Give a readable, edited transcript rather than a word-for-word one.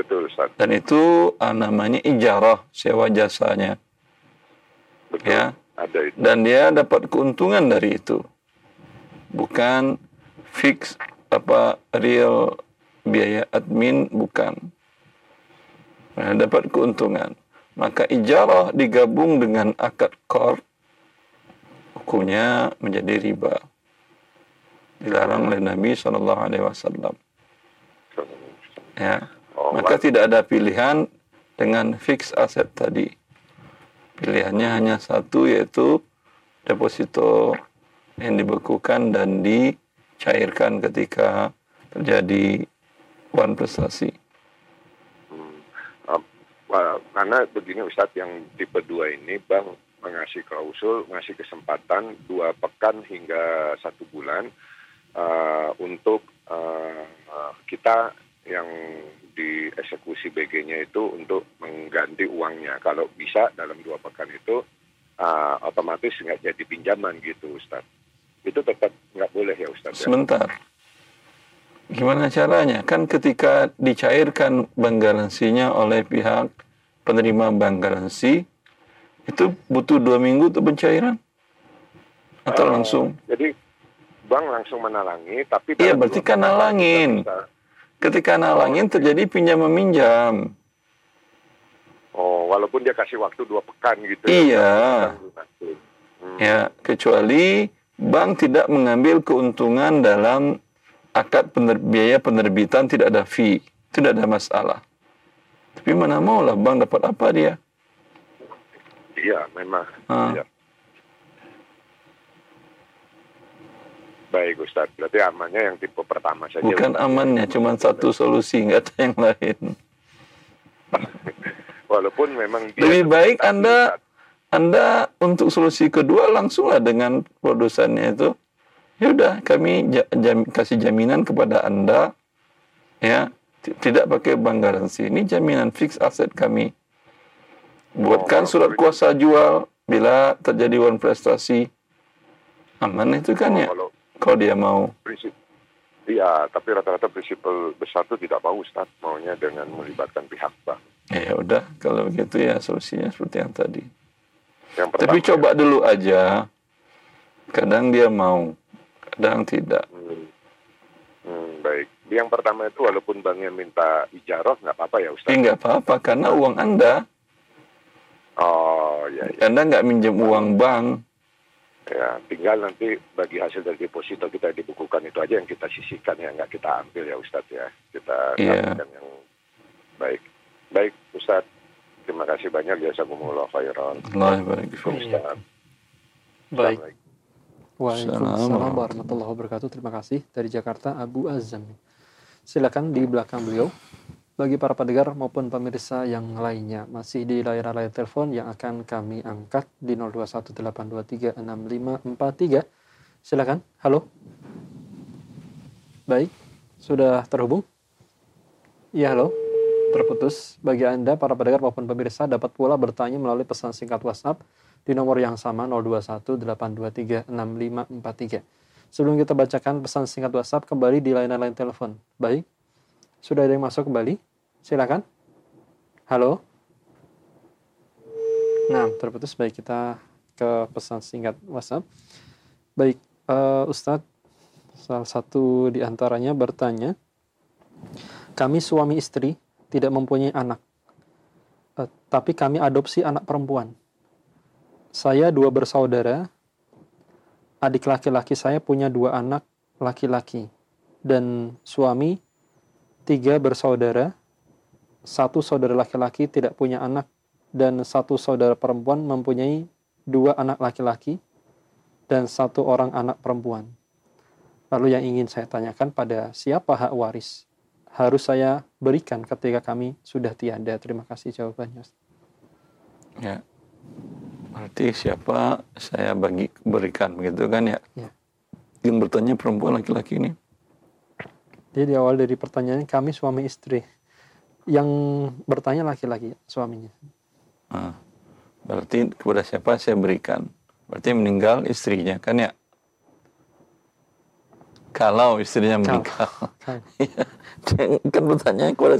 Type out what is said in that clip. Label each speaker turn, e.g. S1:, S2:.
S1: Betul, Ustaz.
S2: Dan itu namanya ijarah, sewa jasanya.
S1: Betul.
S2: Ya.
S1: Ada itu.
S2: Dan dia dapat keuntungan dari itu. Bukan fix real biaya admin, bukan. Nah, dapat keuntungan. Maka ijarah digabung dengan akad qard, hukumnya menjadi riba. Dilarang oleh Nabi SAW. Ya. Maka tidak ada pilihan dengan fix aset tadi. Pilihannya hanya satu, yaitu deposito yang dibekukan dan dicairkan ketika terjadi uang prestasi.
S1: Karena begini Ustadz, yang tipe 2 ini bank mengasih klausul, ngasih kesempatan 2 pekan hingga 1 bulan untuk kita yang dieksekusi BG-nya itu untuk mengganti uangnya. Kalau bisa dalam 2 pekan itu otomatis nggak jadi pinjaman gitu Ustadz. Itu tetap nggak boleh ya Ustadz?
S2: Sebentar. Gimana caranya? Kan ketika dicairkan bank garansinya oleh pihak penerima bank garansi, itu butuh 2 minggu untuk pencairan? Atau langsung?
S1: Jadi bank langsung menalangi, tapi...
S2: Iya, berarti kan nalangin. Ketika nalangin terjadi pinjam-meminjam.
S1: Oh, walaupun dia kasih waktu 2 pekan gitu.
S2: Iya. Ya, kecuali bank tidak mengambil keuntungan dalam akad biaya penerbitan, tidak ada fee, tidak ada masalah. Tapi mana maulah bank dapat apa dia?
S1: Iya, memang. Iya. Baik Ustaz, berarti amannya yang tipe pertama saja.
S2: Bukan amannya, cuma satu solusi, nggak ada yang lain.
S1: Walaupun memang dia
S2: lebih baik Anda untuk solusi kedua langsunglah dengan produsennya itu. Ya udah, kami kasih jaminan kepada Anda, ya, tidak pakai bank garansi. Ini jaminan fix aset kami. Buatkan surat kuasa jual bila terjadi uang prestasi. Aman itu kan ya? Kalau dia mau.
S1: Iya, tapi rata-rata prinsip besar itu tidak mau Ustaz, maunya dengan melibatkan pihak bank.
S2: Ya udah, kalau begitu ya solusinya seperti yang tadi. Tapi coba dulu aja. Kadang dia mau, kadang tidak.
S1: Baik. Yang pertama itu walaupun banknya minta ijarah, nggak apa-apa ya Ustaz?
S2: Nggak apa-apa, karena uang Anda.
S1: Oh, iya.
S2: Anda nggak minjem uang bank.
S1: Ya, tinggal nanti bagi hasil dari deposito kita dibukukan itu aja yang kita sisihkan, ya nggak kita ambil ya Ustadz ya. Kita ambilkan yang baik. Baik Ustadz, terima kasih banyak. Jazakumullah khairan.
S3: Baik. Waalaikumsalam warahmatullahi wabarakatuh. Terima kasih. Dari Jakarta, Abu Azam. Silakan di belakang beliau. Bagi para pendengar maupun pemirsa yang lainnya, masih di layar telepon yang akan kami angkat di 0218236543. Silakan. Halo. Baik, sudah terhubung? Ya, halo. Terputus. Bagi Anda para pendengar maupun pemirsa dapat pula bertanya melalui pesan singkat WhatsApp di nomor yang sama 0218236543. Sebelum kita bacakan pesan singkat WhatsApp, kembali di layar telepon. Baik. Sudah ada yang masuk kembali? Silakan. Halo. Nah, terputus. Baik, kita ke pesan singkat WhatsApp. Baik, Ustadz, salah satu di antaranya bertanya, kami suami istri tidak mempunyai anak, tapi kami adopsi anak perempuan. Saya 2 bersaudara, adik laki-laki saya punya 2 anak laki-laki, dan suami 3 bersaudara, 1 saudara laki-laki tidak punya anak, dan 1 saudara perempuan mempunyai 2 anak laki-laki, dan 1 orang anak perempuan. Lalu yang ingin saya tanyakan, pada siapa hak waris harus saya berikan ketika kami sudah tiada? Terima kasih jawabannya.
S2: Ya, berarti siapa saya berikan, begitu kan ya?
S3: Ya.
S2: Yang bertanya perempuan laki-laki ini.
S3: Jadi di awal dari pertanyaannya, kami suami istri. Yang bertanya laki-laki, suaminya.
S2: Berarti kepada siapa saya berikan? Berarti meninggal istrinya, kan ya? Kalau istrinya meninggal. Kan bertanya kepada